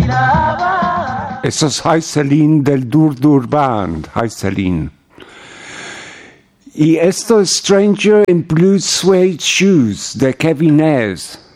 Eso es Hi Celine del Dur Dur Band. Hi Celine. Y esto es Stranger in Blue Suede Shoes de Kevin Ayers.